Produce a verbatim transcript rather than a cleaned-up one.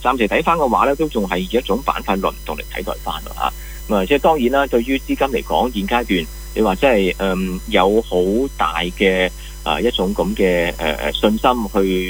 暫時睇翻嘅話咧，都仲係以一種板塊輪動嚟睇待翻咯嚇。咁啊，即係當然啦，對於資金嚟講，現階段你話即係誒有好大嘅啊一種咁嘅誒誒信心去